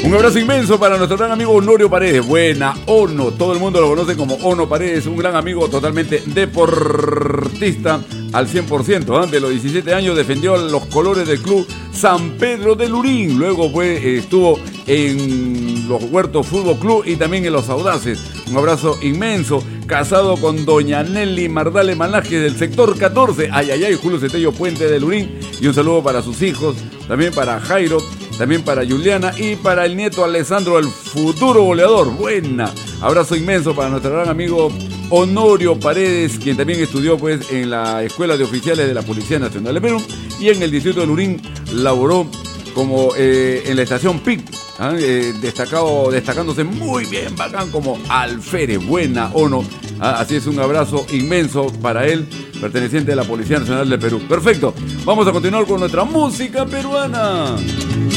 Un abrazo inmenso para nuestro gran amigo Honorio Paredes. Buena, Ono. Todo el mundo lo conoce como Ono Paredes. Un gran amigo totalmente deportista al 100%. De los 17 años defendió los colores del club San Pedro de Lurín. Luego estuvo en los Huertos Fútbol Club y también en los Audaces. Un abrazo inmenso. Casado con doña Nelly Mardale Malaje del sector 14. Julio Cetello Puente de Lurín. Y un saludo para sus hijos. También para Jairo. También para Juliana y para el nieto Alessandro, el futuro goleador. Buena. Abrazo inmenso para nuestro gran amigo Honorio Paredes, quien también estudió en la Escuela de Oficiales de la Policía Nacional de Perú y en el distrito de Lurín laboró como en la estación PIC, destacándose muy bien, bacán, como alférez. Buena, Ono. Así es, un abrazo inmenso para él, perteneciente a la Policía Nacional de Perú. Perfecto, vamos a continuar con nuestra música peruana.